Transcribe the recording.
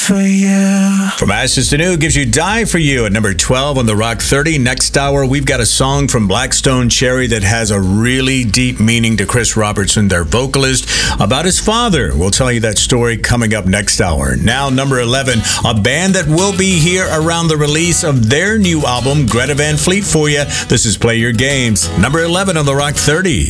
for you. From Ashes to New gives you Die for You at number 12 on the Rock 30. Next hour, we've got a song from Blackstone Cherry that has a really deep meaning to Chris Robertson, their vocalist, about his father. We'll tell you that story coming up next hour. Now, number 11, a band that will be here around the release of their new album, Greta Van Fleet, for you. This is Play Your Games, number 11 on the Rock 30.